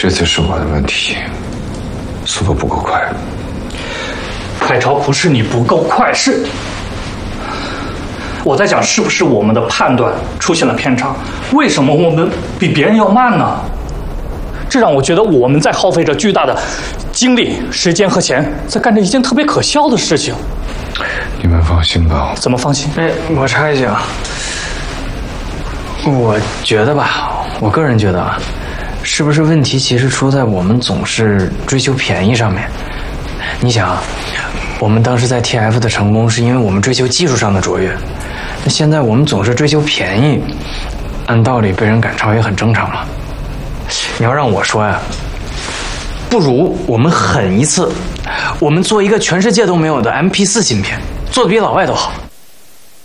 这次是我的问题，速度不够快。 海潮不是你不够快，是我在想，是不是我们的判断出现了偏差？为什么我们比别人要慢呢？这让我觉得我们在耗费着巨大的精力、时间和钱，在干着一件特别可笑的事情。 你们放心吧。 怎么放心？ 哎，我插一句啊，我觉得吧，我个人觉得啊，是不是问题其实出在我们总是追求便宜上面？你想啊，我们当时在 TF 的成功，是因为我们追求技术上的卓越。那现在我们总是追求便宜，按道理被人赶超也很正常嘛。你要让我说呀，不如我们狠一次，我们做一个全世界都没有的 MP4芯片，做得比老外都好。